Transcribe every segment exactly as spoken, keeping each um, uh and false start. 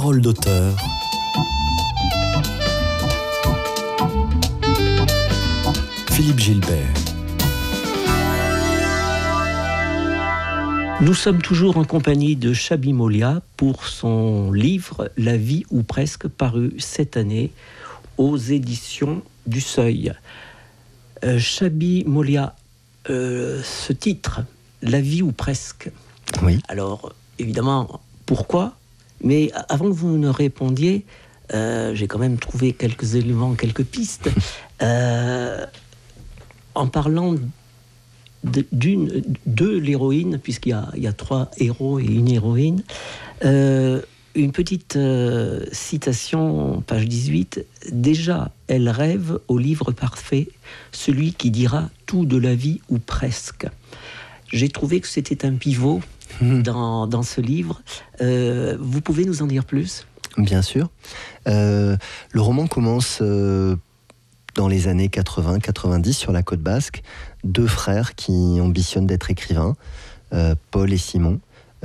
Parole d'auteur. Philippe Gilbert. Nous sommes toujours en compagnie de Chabi Molia pour son livre « La vie ou presque » paru cette année aux éditions du Seuil. Euh, Chabi Molia, euh, ce titre, « La vie ou presque ». Oui. Alors, évidemment, pourquoi ? Mais avant que vous ne répondiez, euh, j'ai quand même trouvé quelques éléments, quelques pistes. Euh, en parlant de, d'une, de l'héroïne, puisqu'il y a, il y a trois héros et une héroïne, euh, une petite euh, citation, page dix-huit. « Déjà, elle rêve au livre parfait, celui qui dira tout de la vie ou presque. » J'ai trouvé que c'était un pivot mmh. dans, dans ce livre. Euh, vous pouvez nous en dire plus ? Bien sûr. Euh, le roman commence euh, dans les années quatre-vingts quatre-vingt-dix sur la côte basque. Deux frères qui ambitionnent d'être écrivains, euh, Paul et Simon,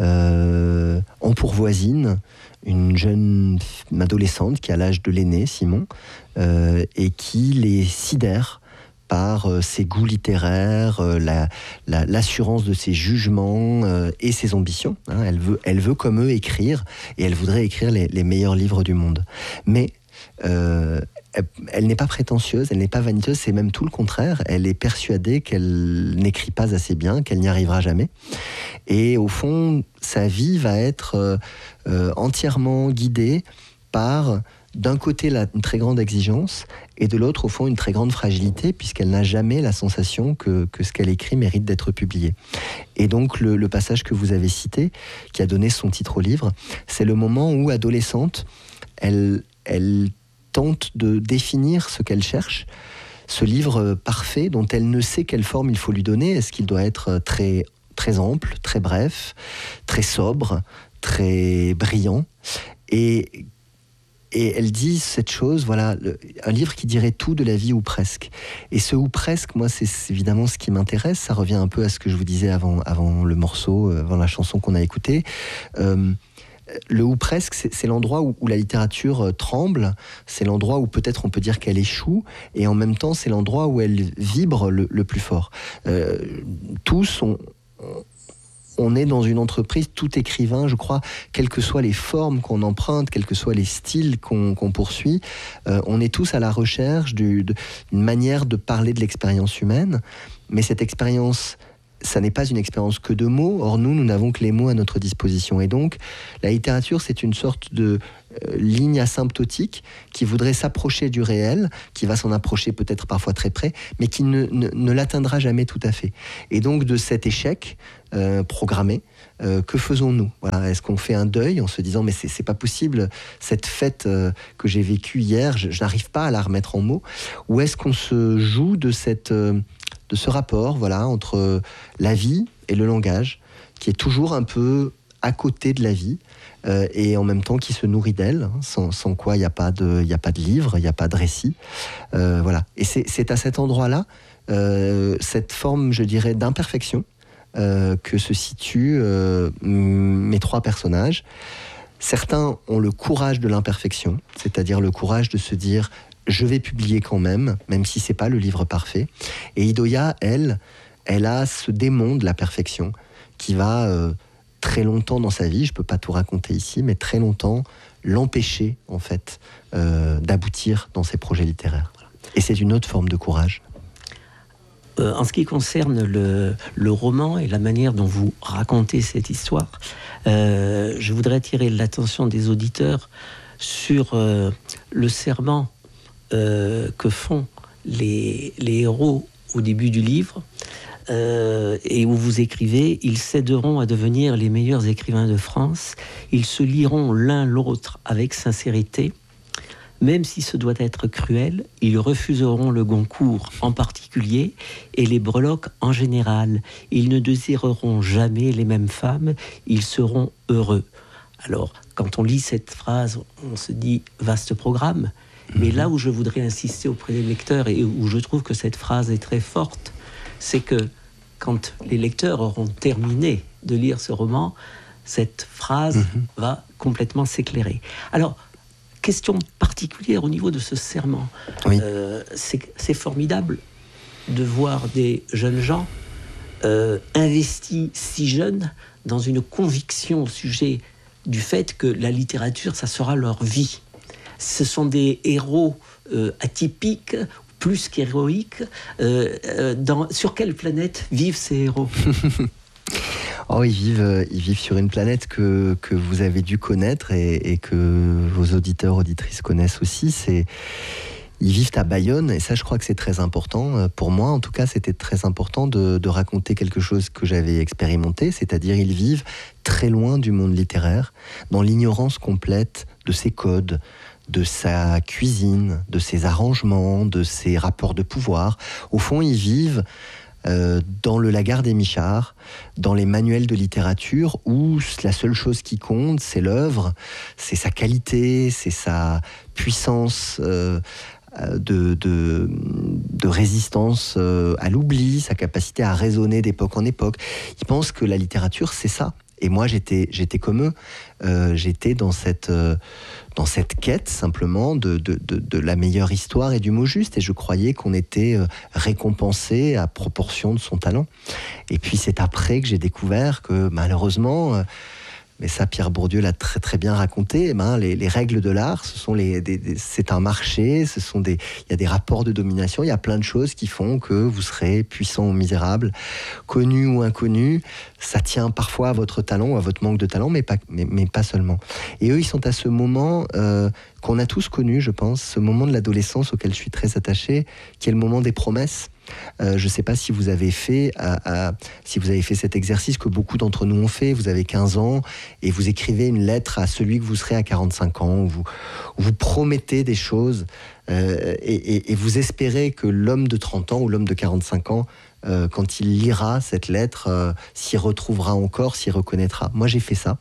euh, ont pour voisine une jeune adolescente qui a l'âge de l'aîné, Simon, euh, et qui les sidère par euh, ses goûts littéraires, euh, la, la, l'assurance de ses jugements euh, et ses ambitions. Hein. Elle veut, elle veut comme eux écrire, et elle voudrait écrire les, les meilleurs livres du monde. Mais euh, elle, elle n'est pas prétentieuse, elle n'est pas vaniteuse, c'est même tout le contraire. Elle est persuadée qu'elle n'écrit pas assez bien, qu'elle n'y arrivera jamais. Et au fond, sa vie va être euh, euh, entièrement guidée par, d'un côté, la, une très grande exigence, et de l'autre, au fond, une très grande fragilité, puisqu'elle n'a jamais la sensation que, que ce qu'elle écrit mérite d'être publié. Et donc, le, le passage que vous avez cité, qui a donné son titre au livre, c'est le moment où, adolescente, elle, elle tente de définir ce qu'elle cherche, ce livre parfait dont elle ne sait quelle forme il faut lui donner. Est-ce qu'il doit être très, très ample, très bref, très sobre, très brillant ? Et Et elle dit cette chose, voilà, le, un livre qui dirait tout de la vie ou presque. Et ce ou presque, moi, c'est, c'est évidemment ce qui m'intéresse. Ça revient un peu à ce que je vous disais avant, avant le morceau, avant la chanson qu'on a écoutée. Euh, le ou presque, c'est, c'est l'endroit où, où la littérature tremble. C'est l'endroit où peut-être on peut dire qu'elle échoue. Et en même temps, c'est l'endroit où elle vibre le, le plus fort. Euh, tous ont... On est dans une entreprise, tout écrivain, je crois, quelles que soient les formes qu'on emprunte, quels que soient les styles qu'on, qu'on poursuit, euh, on est tous à la recherche du, de, d'une manière de parler de l'expérience humaine. Mais cette expérience, ça n'est pas une expérience que de mots. Or, nous, nous n'avons que les mots à notre disposition. Et donc, la littérature, c'est une sorte de euh, ligne asymptotique qui voudrait s'approcher du réel, qui va s'en approcher peut-être parfois très près, mais qui ne, ne, ne l'atteindra jamais tout à fait. Et donc, de cet échec euh, programmé, euh, que faisons-nous ? Voilà, est-ce qu'on fait un deuil en se disant « mais c'est, c'est pas possible, cette fête euh, que j'ai vécue hier, je, je n'arrive pas à la remettre en mots » ou est-ce qu'on se joue de cette... Euh, de ce rapport, voilà, entre la vie et le langage, qui est toujours un peu à côté de la vie, euh, et en même temps qui se nourrit d'elle, hein, sans, sans quoi il n'y a pas de, il n'y a pas de livre, il n'y a pas de récit. Euh, voilà. Et c'est, c'est à cet endroit-là, euh, cette forme, je dirais, d'imperfection, euh, que se situent euh, mes trois personnages. Certains ont le courage de l'imperfection, c'est-à-dire le courage de se dire je vais publier quand même, même si c'est pas le livre parfait. Et Idoia, elle, elle a ce démon de la perfection qui va euh, très longtemps dans sa vie, je peux pas tout raconter ici, mais très longtemps l'empêcher en fait euh, d'aboutir dans ses projets littéraires. Et c'est une autre forme de courage. Euh, en ce qui concerne le, le roman et la manière dont vous racontez cette histoire, euh, je voudrais attirer l'attention des auditeurs sur euh, le serment Euh, que font les, les héros au début du livre, euh, et où vous écrivez « Ils s'aideront à devenir les meilleurs écrivains de France, ils se liront l'un l'autre avec sincérité, même si ce doit être cruel, ils refuseront le Goncourt en particulier et les breloques en général. Ils ne désireront jamais les mêmes femmes, ils seront heureux. » Alors, quand on lit cette phrase, on se dit « vaste programme ». Mais là où je voudrais insister auprès des lecteurs et où je trouve que cette phrase est très forte, c'est que quand les lecteurs auront terminé de lire ce roman, cette phrase mmh. va complètement s'éclairer. Alors, question particulière au niveau de ce serment. Oui. Euh, c'est, c'est formidable de voir des jeunes gens euh, investis si jeunes dans une conviction au sujet du fait que la littérature, ça sera leur vie. Ce sont des héros euh, atypiques, plus qu'héroïques. Euh, euh, dans, sur quelle planète vivent ces héros ? Oh, ils vivent, ils vivent sur une planète que, que vous avez dû connaître et, et que vos auditeurs, auditrices connaissent aussi. C'est, ils vivent à Bayonne, et ça, je crois que c'est très important. Pour moi, en tout cas, c'était très important de, de raconter quelque chose que j'avais expérimenté, c'est-à-dire ils vivent très loin du monde littéraire, dans l'ignorance complète de ses codes, de sa cuisine, de ses arrangements, de ses rapports de pouvoir. Au fond, ils vivent euh, dans le Lagard des Michards, dans les manuels de littérature, où la seule chose qui compte, c'est l'œuvre, c'est sa qualité, c'est sa puissance euh, de, de, de résistance euh, à l'oubli, sa capacité à raisonner d'époque en époque. Ils pensent que la littérature, c'est ça. Et moi, j'étais, j'étais comme eux. Euh, j'étais dans cette, euh, dans cette quête, simplement, de, de, de, de la meilleure histoire et du mot juste. Et je croyais qu'on était euh, récompensé à proportion de son talent. Et puis, c'est après que j'ai découvert que, malheureusement... Euh, mais ça, Pierre Bourdieu l'a très très bien raconté. Eh ben, les, les règles de l'art, ce sont les, des, des, c'est un marché. Ce sont des, il y a des rapports de domination. Il y a plein de choses qui font que vous serez puissant ou misérable, connu ou inconnu. Ça tient parfois à votre talent ou à votre manque de talent, mais pas, mais, mais pas seulement. Et eux, ils sont à ce moment euh, qu'on a tous connu, je pense, ce moment de l'adolescence auquel je suis très attaché, qui est le moment des promesses. Euh, je ne sais pas si vous avez fait à, à, si vous avez fait cet exercice que beaucoup d'entre nous ont fait. Vous avez quinze ans et vous écrivez une lettre à celui que vous serez à quarante-cinq ans, où vous, où vous promettez des choses euh, et, et, et vous espérez que l'homme de trente ans ou l'homme de quarante-cinq ans, euh, quand il lira cette lettre, euh, s'y retrouvera encore, s'y reconnaîtra. Moi, j'ai fait ça.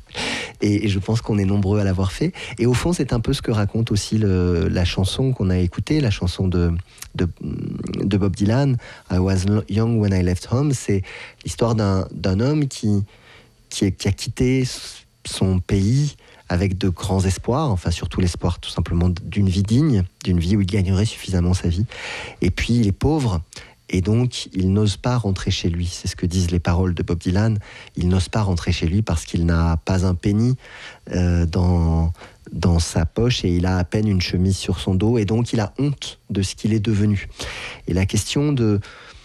Et je pense qu'on est nombreux à l'avoir fait. Et au fond, c'est un peu ce que raconte aussi le, la chanson qu'on a écoutée, la chanson de, de, de Bob Dylan, I Was Young When I Left Home. C'est l'histoire d'un, d'un homme qui, qui, est, qui a quitté son pays avec de grands espoirs, enfin surtout l'espoir tout simplement d'une vie digne, d'une vie où il gagnerait suffisamment sa vie. Et puis il est pauvre. Et donc, il n'ose pas rentrer chez lui. C'est ce que disent les paroles de Bob Dylan. Il n'ose pas rentrer chez lui parce qu'il n'a pas un penny euh, dans, dans sa poche et il a à peine une chemise sur son dos. Et donc, il a honte de ce qu'il est devenu. Et la question de,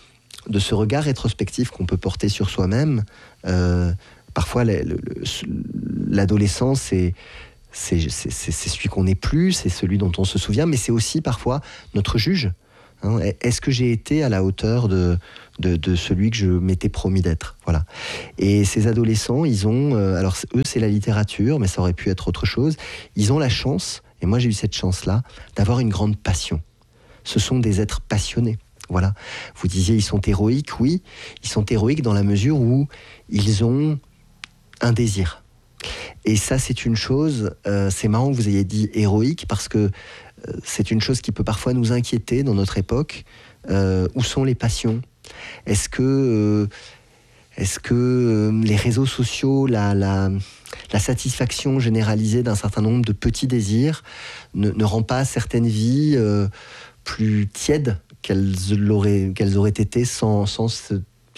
de ce regard rétrospectif qu'on peut porter sur soi-même, euh, parfois, le, le, l'adolescence, c'est... C'est, c'est, c'est celui qu'on n'est plus, c'est celui dont on se souvient, mais c'est aussi parfois notre juge. Hein, est-ce que j'ai été à la hauteur de, de, de celui que je m'étais promis d'être ? Voilà. Et ces adolescents, ils ont... Euh, alors, eux, c'est la littérature, mais ça aurait pu être autre chose. Ils ont la chance, et moi j'ai eu cette chance-là, d'avoir une grande passion. Ce sont des êtres passionnés. Voilà. Vous disiez, ils sont héroïques. Oui, ils sont héroïques dans la mesure où ils ont un désir. Et ça, c'est une chose... Euh, c'est marrant que vous ayez dit héroïque, parce que c'est une chose qui peut parfois nous inquiéter dans notre époque. Euh, où sont les passions ? Est-ce que, euh, est-ce que euh, les réseaux sociaux, la, la, la satisfaction généralisée d'un certain nombre de petits désirs ne, ne rend pas certaines vies euh, plus tièdes qu'elles auraient, qu'elles auraient été sans, sans ce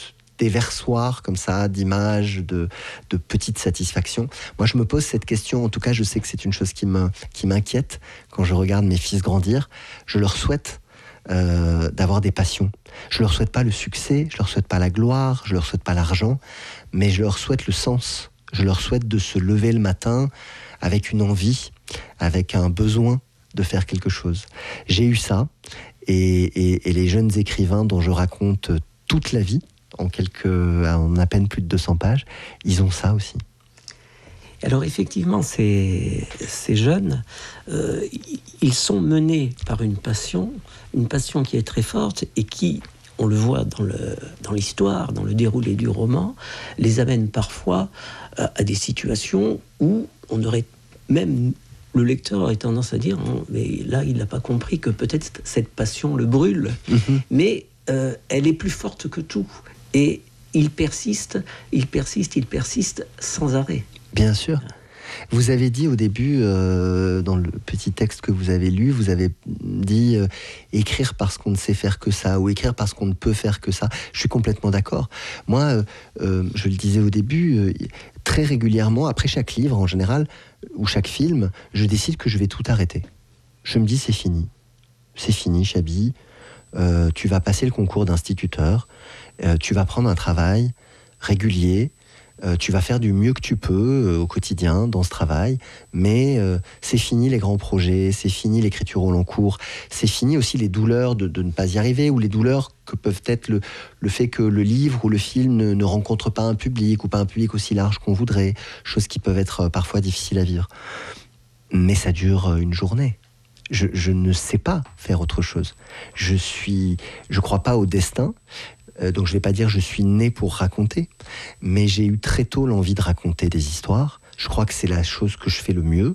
déversoir comme ça d'images, de, de petites satisfactions. Moi, je me pose cette question. En tout cas, je sais que c'est une chose qui, me, qui m'inquiète quand je regarde mes fils grandir. Je leur souhaite euh, d'avoir des passions. Je leur souhaite pas le succès, je leur souhaite pas la gloire, je leur souhaite pas l'argent, mais je leur souhaite le sens. Je leur souhaite de se lever le matin avec une envie, avec un besoin de faire quelque chose. J'ai eu ça, et, et, et les jeunes écrivains dont je raconte toute la vie, en quelques, en à peine plus de deux cents pages, ils ont ça aussi. Alors effectivement, ces, ces jeunes, euh, ils sont menés par une passion, une passion qui est très forte et qui, on le voit dans, le, dans l'histoire, dans le déroulé du roman, les amène parfois à, à des situations où on aurait même... Le lecteur aurait tendance à dire, mais là, il n'a pas compris que peut-être cette passion le brûle, mmh. mais euh, elle est plus forte que tout. Et il persiste, il persiste, il persiste sans arrêt. Bien sûr. Vous avez dit au début, euh, dans le petit texte que vous avez lu, vous avez dit euh, écrire parce qu'on ne sait faire que ça, ou écrire parce qu'on ne peut faire que ça. Je suis complètement d'accord. Moi, euh, euh, je le disais au début, euh, très régulièrement, après chaque livre en général, ou chaque film, je décide que je vais tout arrêter. Je me dis c'est fini. C'est fini, Chabi. Euh, tu vas passer le concours d'instituteur, euh, tu vas prendre un travail régulier, euh, tu vas faire du mieux que tu peux euh, au quotidien dans ce travail, mais euh, c'est fini les grands projets, c'est fini l'écriture au long cours, c'est fini aussi les douleurs de, de ne pas y arriver, ou les douleurs que peuvent être le, le fait que le livre ou le film ne, ne rencontre pas un public, ou pas un public aussi large qu'on voudrait, choses qui peuvent être parfois difficiles à vivre. Mais ça dure une journée. Je, je ne sais pas faire autre chose. Je suis, je crois pas au destin, euh, donc je vais pas dire je suis né pour raconter, mais j'ai eu très tôt l'envie de raconter des histoires. Je crois que c'est la chose que je fais le mieux.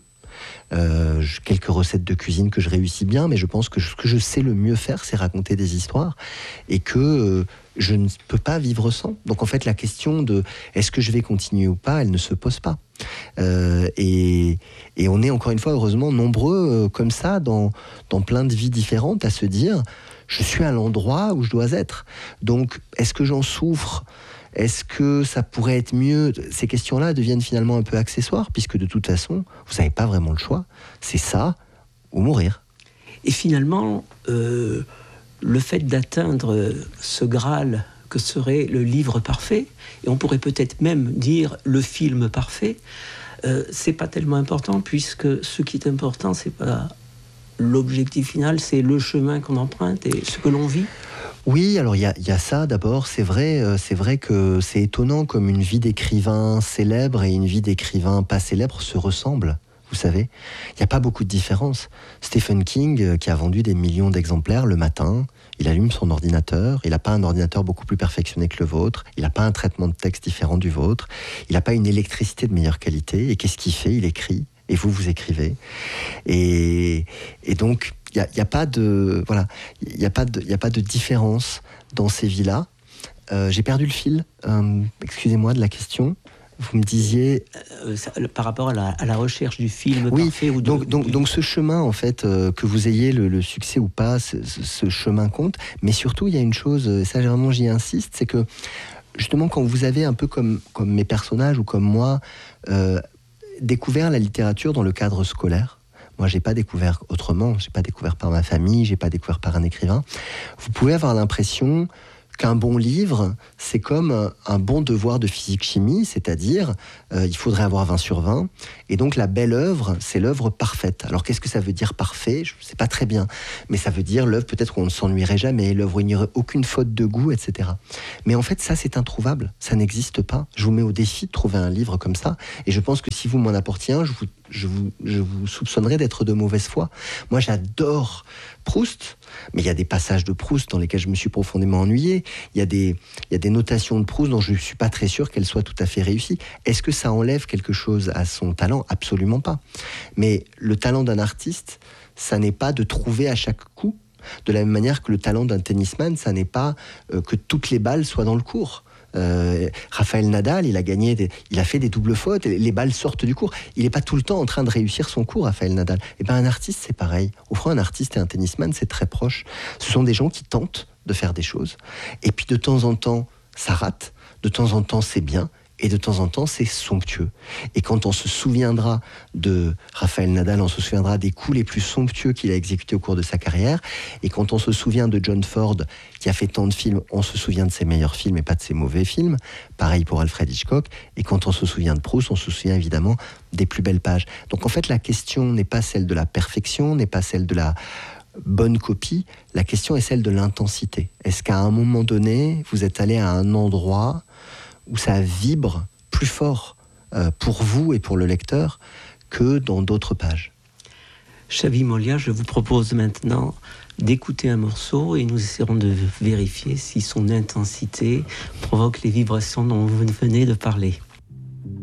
Euh, quelques recettes de cuisine que je réussis bien, mais je pense que ce que je sais le mieux faire, c'est raconter des histoires, et que euh, je ne peux pas vivre sans. Donc en fait, la question de est-ce que je vais continuer ou pas, elle ne se pose pas. Euh, et, et on est encore une fois, heureusement, nombreux euh, comme ça, dans, dans plein de vies différentes, à se dire je suis à l'endroit où je dois être. Donc, est-ce que j'en souffre ? Est-ce que ça pourrait être mieux ? Ces questions-là deviennent finalement un peu accessoires, puisque de toute façon, vous n'avez pas vraiment le choix. C'est ça ou mourir. Et finalement, euh, le fait d'atteindre ce Graal que serait le livre parfait, et on pourrait peut-être même dire le film parfait, euh, c'est pas tellement important, puisque ce qui est important, c'est pas l'objectif final, c'est le chemin qu'on emprunte et ce que l'on vit. Oui, alors il y, y a ça d'abord, c'est vrai, euh, c'est vrai que c'est étonnant comme une vie d'écrivain célèbre et une vie d'écrivain pas célèbre se ressemblent. Vous savez, il n'y a pas beaucoup de différence. Stephen King, euh, qui a vendu des millions d'exemplaires le matin, il allume son ordinateur, il n'a pas un ordinateur beaucoup plus perfectionné que le vôtre, il n'a pas un traitement de texte différent du vôtre, il n'a pas une électricité de meilleure qualité, et qu'est-ce qu'il fait ? Il écrit, et vous, vous écrivez. Et, et donc, il n'y a, y a pas de, voilà, il n'y a pas de, il n'y a pas de différence dans ces vies-là. Euh, j'ai perdu le fil, euh, excusez-moi de la question. Vous me disiez... Euh, ça, par rapport à la, à la recherche du film oui, parfait ou de, donc, donc, du... donc ce chemin, en fait, euh, que vous ayez le, le succès ou pas, ce, ce chemin compte. Mais surtout, il y a une chose, et ça vraiment j'y insiste, c'est que justement quand vous avez un peu comme, comme mes personnages ou comme moi, euh, découvert la littérature dans le cadre scolaire, moi j'ai pas découvert autrement, j'ai pas découvert par ma famille, j'ai pas découvert par un écrivain, vous pouvez avoir l'impression qu'un bon livre, c'est comme un bon devoir de physique-chimie, c'est-à-dire euh, il faudrait avoir vingt sur vingt, et donc la belle œuvre, c'est l'œuvre parfaite. Alors qu'est-ce que ça veut dire parfait ? Je ne sais pas très bien, mais ça veut dire l'œuvre peut-être où on ne s'ennuierait jamais, l'œuvre où il n'y aurait aucune faute de goût, et cetera. Mais en fait, ça c'est introuvable, ça n'existe pas. Je vous mets au défi de trouver un livre comme ça, et je pense que si vous m'en apportiez un, je vous, je vous, je vous soupçonnerais d'être de mauvaise foi. Moi j'adore Proust, mais il y a des passages de Proust dans lesquels je me suis profondément ennuyé. Il y a des, il y a des notations de Proust dont je ne suis pas très sûr qu'elles soient tout à fait réussies. Est-ce que ça enlève quelque chose à son talent ? Absolument pas. Mais le talent d'un artiste, ça n'est pas de trouver à chaque coup. De la même manière que le talent d'un tennisman, ça n'est pas euh, que toutes les balles soient dans le court. Euh, Rafael Nadal, il a gagné, des, il a fait des doubles fautes, les balles sortent du court. Il n'est pas tout le temps en train de réussir son cours, Rafael Nadal. Et ben un artiste, c'est pareil. Au fond, un artiste et un tennisman, c'est très proche. Ce sont des gens qui tentent de faire des choses. Et puis de temps en temps, ça rate. De temps en temps, c'est bien. Et de temps en temps, c'est somptueux. Et quand on se souviendra de Rafael Nadal, on se souviendra des coups les plus somptueux qu'il a exécutés au cours de sa carrière. Et quand on se souvient de John Ford, qui a fait tant de films, on se souvient de ses meilleurs films et pas de ses mauvais films. Pareil pour Alfred Hitchcock. Et quand on se souvient de Proust, on se souvient évidemment des plus belles pages. Donc en fait, la question n'est pas celle de la perfection, n'est pas celle de la bonne copie. La question est celle de l'intensité. Est-ce qu'à un moment donné, vous êtes allé à un endroit où ça vibre plus fort euh, pour vous et pour le lecteur que dans d'autres pages. Chavi Molia, je vous propose maintenant d'écouter un morceau et nous essaierons de vérifier si son intensité provoque les vibrations dont vous venez de parler.